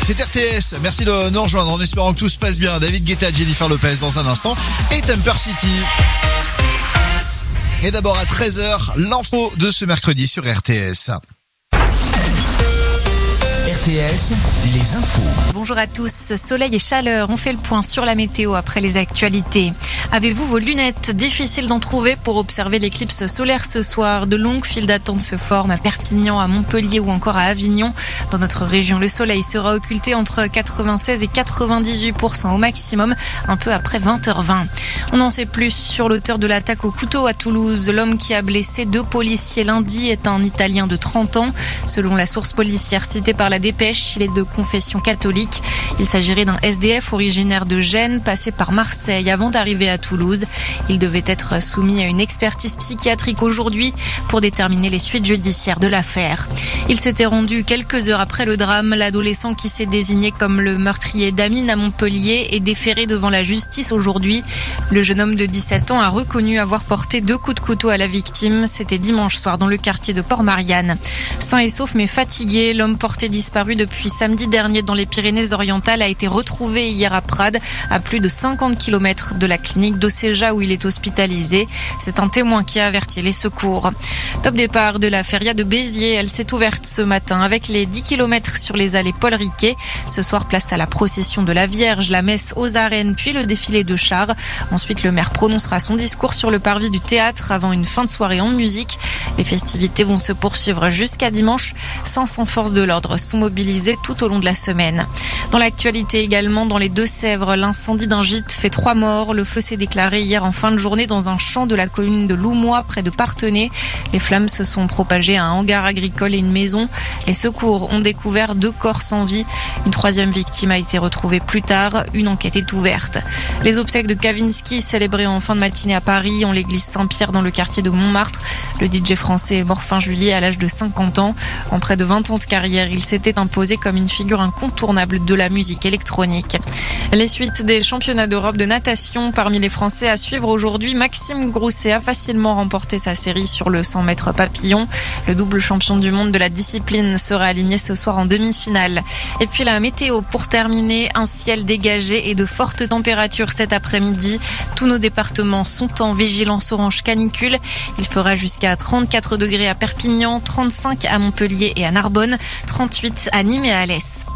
C'est RTS, merci de nous rejoindre en espérant que tout se passe bien. David Guetta, Jennifer Lopez dans un instant et Temper City. Et d'abord à 13h, l'info de ce mercredi sur RTS. RTS, les infos. Bonjour à tous, soleil et chaleur, on fait le point sur la météo après les actualités. Avez-vous vos lunettes? Difficile d'en trouver pour observer l'éclipse solaire ce soir. De longues files d'attente se forment à Perpignan, à Montpellier ou encore à Avignon. Dans notre région, le soleil sera occulté entre 96 et 98% au maximum, un peu après 20h20. On en sait plus sur l'auteur de l'attaque au couteau à Toulouse. L'homme qui a blessé 2 policiers lundi est un Italien de 30 ans. Selon la source policière citée par la dépêche, il est de confession catholique. Il s'agirait d'un SDF originaire de Gênes, passé par Marseille avant d'arriver à Toulouse. Il devait être soumis à une expertise psychiatrique aujourd'hui pour déterminer les suites judiciaires de l'affaire. Il s'était rendu quelques heures après le drame. L'adolescent qui s'est désigné comme le meurtrier d'Amine à Montpellier est déféré devant la justice aujourd'hui. Le jeune homme de 17 ans a reconnu avoir porté 2 coups de couteau à la victime. C'était dimanche soir dans le quartier de Port-Marianne. Sain et sauf mais fatigué, l'homme porté disparu depuis samedi dernier dans les Pyrénées-Orientales a été retrouvé hier à Prades, à plus de 50 km de la clinique d'Océja où il est hospitalisé. C'est un témoin qui a averti les secours. Top départ de la feria de Béziers. Elle s'est ouverte ce matin avec les 10 km sur les allées Paul Riquet. Ce soir, place à la procession de la Vierge, la messe aux arènes, puis le défilé de chars. Ensuite, le maire prononcera son discours sur le parvis du théâtre avant une fin de soirée en musique. Les festivités vont se poursuivre jusqu'à dimanche. 500 forces de l'ordre sont mobilisées tout au long de la semaine. Dans l'actualité également, dans les Deux-Sèvres, l'incendie d'un gîte fait 3 morts. Le feu s'est déclaré hier en fin de journée dans un champ de la commune de Loumois, près de Parthenay. Les flammes se sont propagées à un hangar agricole et une maison. Les secours ont découvert 2 corps sans vie. Une 3e victime a été retrouvée plus tard. Une enquête est ouverte. Les obsèques de Kavinsky célébrées en fin de matinée à Paris, en l'église Saint-Pierre dans le quartier de Montmartre. Le DJ français est mort fin juillet à l'âge de 50 ans. En près de 20 ans de carrière, il s'était imposé comme une figure incontournable de la musique électronique. Les suites des championnats d'Europe de natation. Parmi les Français à suivre aujourd'hui, Maxime Grousset a facilement remporté sa série sur le 100 mètres papillon. Le double champion du monde de la discipline sera aligné ce soir en demi-finale. Et puis la météo pour terminer, un ciel dégagé et de fortes températures cet après-midi. Tous nos départements sont en vigilance orange canicule. Il fera jusqu'à 34 degrés à Perpignan, 35 à Montpellier et à Narbonne, 38 à Nîmes et à Alès.